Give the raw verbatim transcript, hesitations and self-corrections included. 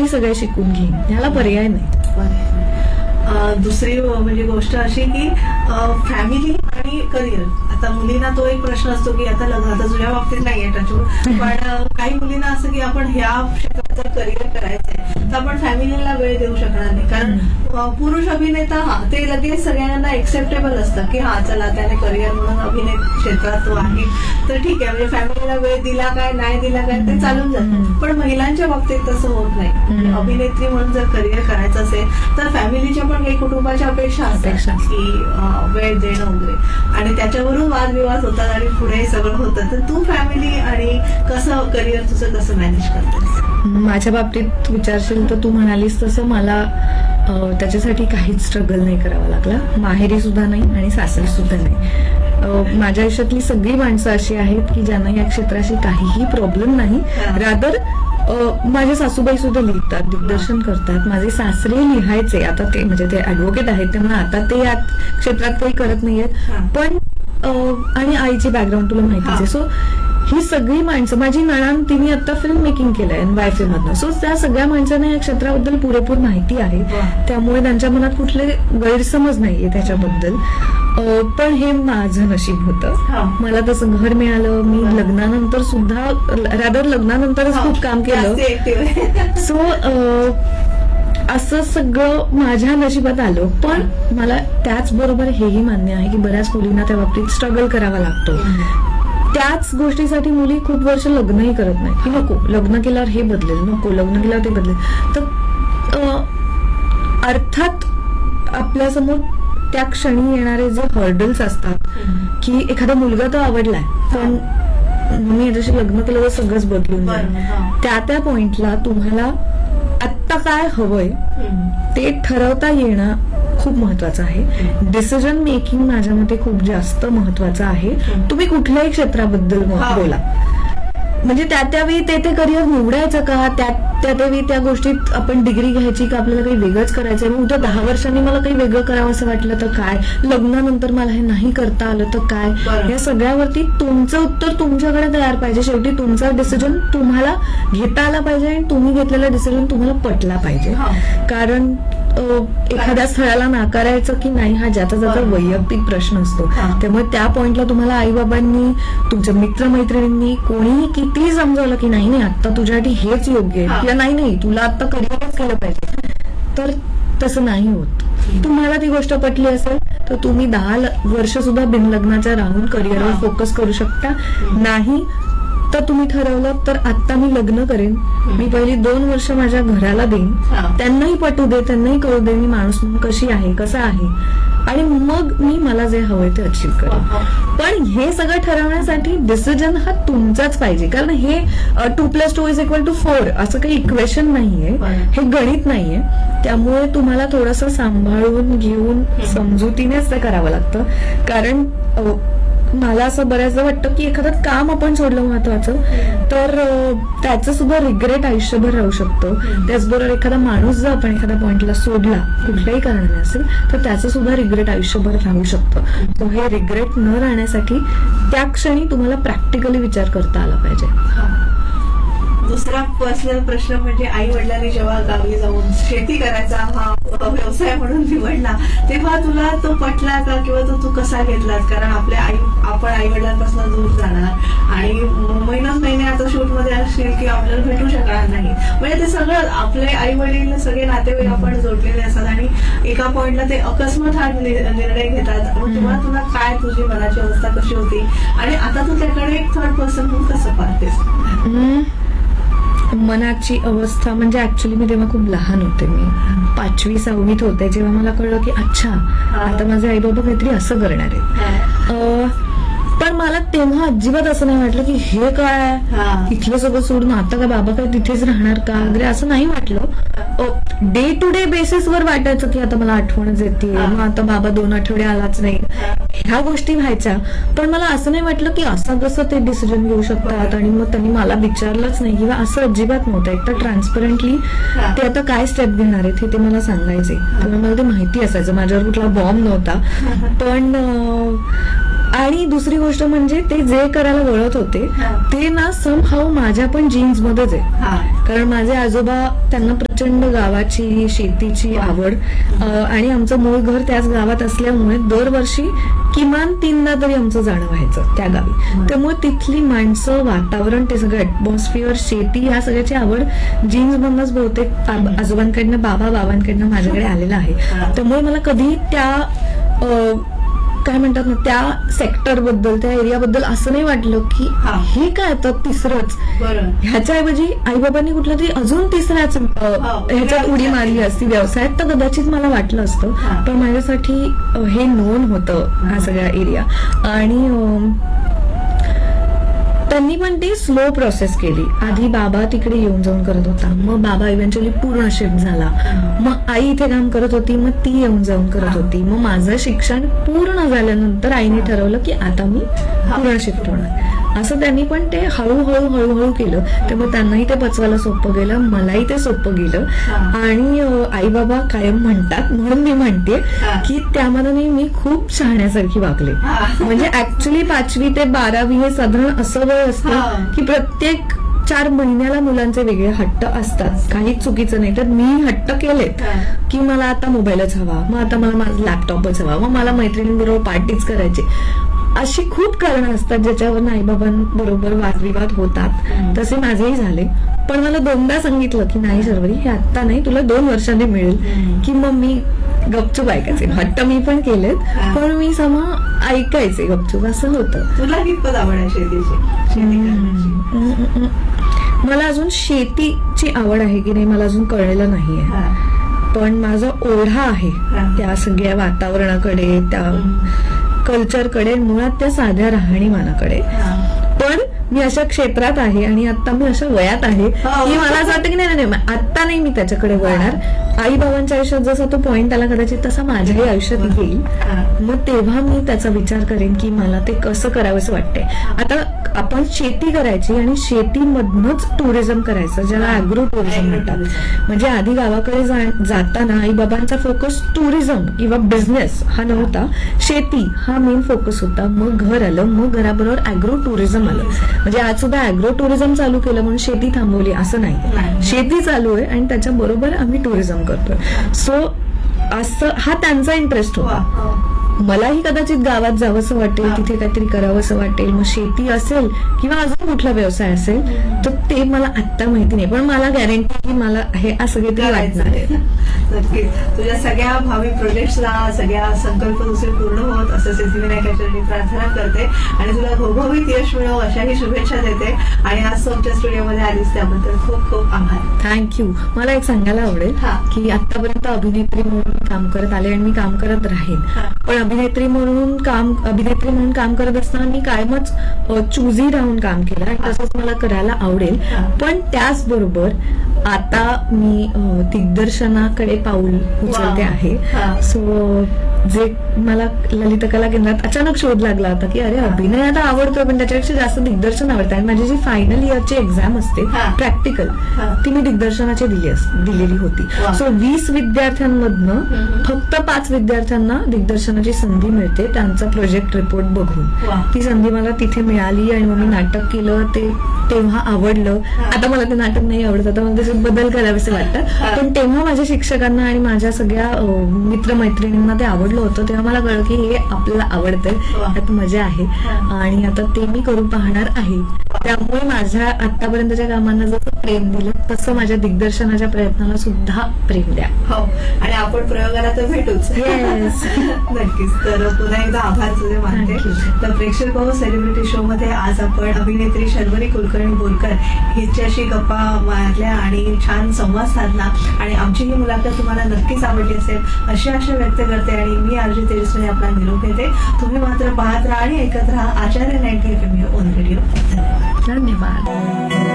मी सगळे शिकून घेईन, ह्याला पर्याय नाही. दुसरी म्हणजे गोष्ट अशी की फॅमिली आणि करिअर. आता मुलींना तो एक प्रश्न असतो की आता लग्न, आता तुझ्या बाबतीत नाहीये टचवूड, पण काही मुलींना असं की आपण ह्या क्षेत्रात जर करिअर करायचंय तर आपण फॅमिलीला वेळ देऊ शकणार नाही. कारण पुरुष अभिनेता हा ते लगेच सगळ्यांना एक्सेप्टेबल असतं की हा चला त्याने करिअर म्हणून अभिनय क्षेत्रात तो आहे तर ठीक आहे, म्हणजे फॅमिलीला वेळ दिला काय नाही दिला काय ते चालून जातं. पण महिलांच्या बाबतीत तसं होत नाही. अभिनेत्री म्हणून जर करिअर करायचं असेल तर फॅमिलीच्या पण काही कुटुंबाच्या अपेक्षा असतात की वेळ देणं वगैरे, आणि त्याच्यावरून वादविवाद होतात आणि पुढे सगळं होतं. तर तू फॅमिली आणि कसं करिअर तुझं कसं मॅनेज करतेस? माझ्या बाबतीत विचारशील तर तू म्हणालीस तसं मला त्याच्यासाठी काहीच स्ट्रगल नाही करावा लागला. माहेरी सुद्धा नाही आणि सासरी सुद्धा नाही. माझ्या आयुष्यातली सगळी माणसं अशी आहेत की ज्यांना या क्षेत्राशी काहीही प्रॉब्लेम नाही. रादर माझे सासूबाई सुद्धा लिहितात, दिग्दर्शन करतात. माझे सासरे लिहायचे, आता ते म्हणजे ते ऍडव्होकेट आहेत त्यामुळे आता ते या क्षेत्रात काही करत नाहीयेत. पण आणि आईची बॅकग्राऊंड तुला माहितीच आहे. सो ही सगळी माणसं, माझी नणंद तिने आता फिल्म मेकिंग केलंय वायफे मधनं. सो त्या सगळ्या माणसांना या क्षेत्राबद्दल पुरेपूर माहिती आहे, त्यामुळे त्यांच्या मनात कुठले गैरसमज नाहीये त्याच्याबद्दल. पण हे माझं नशीब होतं, मला तसं घर मिळालं. मी लग्नानंतर सुद्धा, रादर लग्नानंतरच खूप काम केलं. सो असं सगळं माझ्या नशिबात आलं. पण मला त्याचबरोबर हेही मान्य आहे की बऱ्याच मुलींना त्या बाबतीत स्ट्रगल करावा लागतो. त्याच गोष्टीसाठी मुली खूप वर्ष लग्नही करत नाही की नको लग्न केल्यावर हे बदलेल, नको लग्न केल्यावर ते बदलेल. तर अर्थात आपल्यासमोर त्या क्षणी येणारे जे हर्डल्स असतात की एखादा मुलगा तो आवडलाय पण मी याच्याशी लग्न केलं तर सगळंच बदलून जाईल. त्या त्या पॉइंटला तुम्हाला आत्ता काय हवंय ते ठरवता येणं खूप महत्वाचं आहे. डिसिजन मेकिंग माझ्या मते खूप जास्त महत्वाचं आहे. तुम्ही कुठल्याही क्षेत्राबद्दल बोला, म्हणजे त्या त्यावेळी ते ते करिअर निवडायचं का, त्या त्यावेळी त्या गोष्टीत आपण डिग्री घ्यायची का, आपल्याला काही वेगळंच करायचंय. मग उद्या दहा वर्षांनी मला काही वेगळं करावं असं वाटलं तर काय, लग्नानंतर मला हे नाही करता आलं तर काय. या सगळ्यावरती तुमचं उत्तर तुमच्याकडे तयार पाहिजे. शेवटी तुमचा डिसिजन तुम्हाला घेता आला पाहिजे आणि तुम्ही घेतलेला डिसिजन तुम्हाला पटला पाहिजे. कारण एखाद्या स्थळाला नाकारायचं की नाही हा ज्याचा ज्याचा वैयक्तिक प्रश्न असतो. त्यामुळे त्या पॉइंटला तुम्हाला आई बाबांनी, तुमच्या मित्रमैत्रिणींनी कोणीही कितीही समजावलं की नाही नाही आता तुझ्यासाठी हेच योग्य आहे, किंवा नाही नाही तुला आता करिअरच केलं पाहिजे, तर तसं नाही होत. तुम्हाला ती गोष्ट पटली असेल तर तुम्ही दहा वर्ष सुद्धा बिनलग्नाच्या राहून करिअरवर फोकस करू शकता. नाही तर तुम्ही ठरवलं तर आता मी लग्न करेन, मी पहिली दोन वर्ष माझ्या घराला देईन, त्यांनाही पटू दे, त्यांनाही कळू दे मी माणूस म्हणून कशी आहे, कसा आहे, आणि मग मी मला जे हवंय ते अचीव करेन. पण हे सगळं ठरवण्यासाठी डिसिजन हा तुमचाच पाहिजे. कारण हे two plus two is equal to four असं काही इक्वेशन नाहीये, हे गणित नाहीये. त्यामुळे तुम्हाला थोडंसं सांभाळून घेऊन समजुतीनेच ते करावं लागतं. कारण मला असं बऱ्याचदा वाटतं की एखादं काम आपण सोडलं महत्वाचं तर त्याचं सुद्धा रिग्रेट आयुष्यभर राहू शकतं. त्याचबरोबर एखादा माणूस जर आपण एखाद्या पॉइंटला सोडला कुठल्याही कारणाने असेल तर त्याचं सुद्धा रिग्रेट आयुष्यभर राहू शकतं. तर हे रिग्रेट न राहण्यासाठी त्या क्षणी तुम्हाला प्रॅक्टिकली विचार करता आला पाहिजे. दुसरा पर्सनल प्रश्न म्हणजे आई वडिलांनी जेव्हा गावी जाऊन शेती करायचा हा व्यवसाय म्हणून निवडला तेव्हा तुला तो पटला का, किंवा तो तू कसा घेतलास? कारण आपल्या आई आपण आई वडिलांपासून दूर जाणार आणि महिनाच महिने आता शूट मध्ये असतील की आपल्याला भेटू शकणार नाही. म्हणजे ते सगळं आपले आई वडील सगळे नातेवाईक आपण जोडलेले असतात आणि एका पॉइंटला ते अकस्मात हा निर्णय घेतात. मग तेव्हा तुला काय, तुझी मनाची अवस्था कशी होती आणि आता तू त्याकडे एक थर्ड पर्सन म्हणून कसं पाहतेस? मनाची अवस्था म्हणजे ऍक्च्युली मी तेव्हा खूप लहान होते, मी पाचवी सहावीत होते जेव्हा मला कळलं की अच्छा आता माझे आई बाबा काहीतरी असं करणार आहेत. पण मला तेव्हा अजिबात असं नाही वाटलं की हे काय इथलं सगळं सोडून आता का बाबा काय तिथेच राहणार का वगैरे, असं नाही वाटलं. डे टू डे बेसिसवर वाटायचं की आता मला आठवणच येते, मग आता बाबा दोन आठवडे आलाच नाही, ह्या गोष्टी व्हायच्या. पण मला असं नाही वाटलं की असं कसं ते डिसिजन घेऊ शकतात आणि मग त्यांनी मला विचारलंच नाही किंवा असं अजिबात नव्हतं. एक तर ट्रान्सपरंटली ते आता काय स्टेप घेणार आहेत हे ते मला सांगायचे, त्यामुळे मला ते माहिती असायचं, माझ्यावर कुठला बॉम्ब नव्हता. पण आणि दुसरी गोष्ट म्हणजे ते जे करायला वळत होते हा. ते ना समहाऊ माझ्या पण जीन्स मध्येच आहे. हा. कारण माझे आजोबा त्यांना प्रचंड गावाची शेतीची आवड अं, आणि आमचं मूळ घर त्याच गावात असल्यामुळे दरवर्षी किमान तीनदा तरी आमचं जाणं व्हायचं त्या गावी. त्यामुळे तिथली माणसं, वातावरण, ते सगळं ऍटमॉस्फिअर, शेती, या सगळ्याची आवड जीन्स मधनच बहुतेक आब- आजोबांकडनं, बाबा बाबांकडनं माझ्याकडे आलेलं आहे. त्यामुळे मला कधी त्या अं, काय म्हणतात ना, त्या सेक्टर बद्दल, त्या एरिया बद्दल असं नाही वाटलं की हा. हे काय आता तिसरंच. बरं. ह्याच्याऐवजी आईबाबांनी कुठला तरी अजून तिसऱ्याच अं, ह्याच्यात उडी मारली असती व्यवसायात, तर कदाचित मला वाटलं असतं. हा. पण माझ्यासाठी अं, हे नोन होतं हा सगळा एरिया. आणि अं, त्यांनी पण ती स्लो प्रोसेस केली. आधी बाबा तिकडे येऊन जाऊन करत होता, मग बाबा इव्हेंच्युअली पूर्ण शिफ्ट झाला, मग आई इथे काम करत होती, मग ती येऊन जाऊन करत होती. मग माझं शिक्षण पूर्ण झाल्यानंतर आईने ठरवलं की आता मी पूर्ण शिफ्ट होणार. असं त्यांनी पण ते हळूहळू हळूहळू केलं. त्यामुळे त्यांनाही ते पचवायला सोपं गेलं, मलाही ते सोपं गेलं. आणि आई बाबा कायम म्हणतात, म्हणून मी म्हणते की त्यामध्ये मी खूप शहाण्यासारखी वागले. म्हणजे ऍक्च्युली पाचवी ते बारावी हे साधारण असं वय असतं की प्रत्येक चार महिन्याला मुलांचे वेगळे हट्ट असतात. काहीच चुकीचं नाही. तर मी हट्ट केले की मला आता मोबाईलच हवा, मग आता मला माझा लॅपटॉपच हवा, मग मला मैत्रिणींबरोबर पार्टीच करायची. अशी खूप कारणं असतात ज्याच्यावर आईबाबांबरोबर वादविवाद होतात. तसे माझेही झाले. पण मला दोनदा सांगितलं की नाही शर्वरी, हे आत्ता नाही, तुला दोन वर्षांनी मिळेल. की मग मी गपचूप ऐकायचे. हट्ट मी पण केलेत, पण मी सम ऐकायचे गपचूप. असं होतं. तुला कितपत आवड आहे शेतीची, शेती करण्याची? मला अजून शेतीची आवड आहे की नाही मला अजून कळलेलं नाहीये. पण माझा ओढा आहे त्या सगळ्या वातावरणाकडे, त्या कल्चरकडे, मुळात त्या साध्या राहणीमानाकडे. पण मी अशा क्षेत्रात आहे आणि आता मी अशा वयात आहे की मला असं वाटतं की नाही नाही आता नाही मी त्याच्याकडे वळणार. आई बाबांच्या आयुष्यात जसा तो पॉइंट आला कदाचित तसा माझ्याही आयुष्यात येईल. मग तेव्हा मी त्याचा विचार करेन की मला ते कसं करावं असं वाटतंय. आता आपण शेती करायची आणि शेतीमधनच टुरिझम करायचं, ज्याला अॅग्रो टुरिझम म्हणतात. म्हणजे आधी गावाकडे जाताना आई बाबांचा फोकस टुरिझम किंवा बिझनेस हा नव्हता, शेती हा मेन फोकस होता. मग घर आलं, मग घराबरोबर अॅग्रो टुरिझम आलं. म्हणजे आज सुद्धा अॅग्रो टुरिझम चालू केलं म्हणून शेती थांबवली असं नाही. शेती चालू आहे आणि त्याच्या बरोबर आम्ही टुरिझम करतोय. सो असं हा त्यांचा इंटरेस्ट होता. मलाही कदाचित गावात जावंसं वाटेल, तिथे काहीतरी करावंसं वाटेल. मग शेती असेल किंवा अजून कुठला व्यवसाय असेल तर ते मला आत्ता माहिती नाही, पण मला गॅरंटी की मला हे असं काहीतरी वाटणार आहे. नक्कीच तुझ्या सगळ्या भावी प्रोजेक्ट्सला, सगळ्या संकल्प तुझे पूर्ण होत असं सिद्धिविनायकाच्या मी प्रार्थना करते आणि तुला घवघवीत यश मिळव अशाही शुभेच्छा देते. आणि आज तुमच्या स्टुडिओमध्ये आलीस त्याबद्दल खूप खूप आभार. थँक्यू. मला एक सांगायला आवडेल की आतापर्यंत अभिनेत्री म्हणून काम करत आले आणि मी काम करत राहीन. पण अभिनेत्री म्हणून काम अभिनेत्री म्हणून काम करत असताना मी कायमच चुजी राहून काम केलं आणि तसंच मला करायला आवडेल. पण त्याचबरोबर आता मी दिग्दर्शनाकडे पाऊल उचलते आहे. सो जे मला ललित कला केंद्रात अचानक शोध लागला होता की अरे अभिनय आता आवडतोय पण त्याच्यापेक्षा जास्त दिग्दर्शन आवडतं. आणि माझी जी फायनल इयरची एक्झाम असते प्रॅक्टिकल ती मी दिग्दर्शनाची दिली दिलेली होती. सो वीस विद्यार्थ्यांमधनं फक्त पाच विद्यार्थ्यांना दिग्दर्शनाची संधी मिळते त्यांचा प्रोजेक्ट रिपोर्ट बघून. ती संधी मला तिथे मिळाली आणि मग मी नाटक केलं. ते तेव्हा आवडलं. आता मला ते नाटक नाही आवडत, आता मला त्याच्यात बदल करावेसे वाटतं. पण तेव्हा माझ्या शिक्षकांना आणि माझ्या सगळ्या मित्रमैत्रिणींना ते आवडलं होतं. तेव्हा मला कळलं की हे आपल्याला आवडतंय, त्यात मजा आहे आणि आता ते मी करून पाहणार आहे. त्यामुळे माझ्या आतापर्यंतच्या कामांना जसं प्रेम दिलं तसं माझ्या दिग्दर्शनाच्या प्रयत्नाला सुद्धा प्रेम द्या. हो, आणि आपण प्रयोगाला तर भेटूच. नक्कीच. तर पुन्हा एकदा आभार तुझे मानते. तर प्रेक्षक हो, सेलिब्रिटी शो मध्ये आज आपण अभिनेत्री शर्वरी कुलकर्णी बोरकर हिच्याशी गप्पा मारल्या आणि छान संवाद साधला. आणि आमची ही मुलाखत तुम्हाला नक्कीच आवडली असेल अशी आशा व्यक्त करते आणि मी आरजी तेजस्विनी आपला निरोप घेते. तुम्ही मात्र पाहत राहा आणि ऐकत राहा आचार्य ninety F M on radio. धन्यवाद. धन्यवाद.